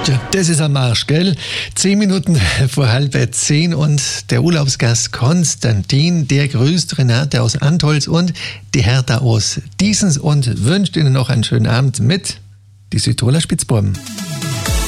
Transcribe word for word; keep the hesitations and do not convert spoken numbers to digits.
Das ist am Marsch, gell? Zehn Minuten vor halb zehn und der Urlaubsgast Konstantin, der grüßt Renate aus Antholz und die Hertha aus Diesens und wünscht Ihnen noch einen schönen Abend mit die Südtiroler Spitzbuben.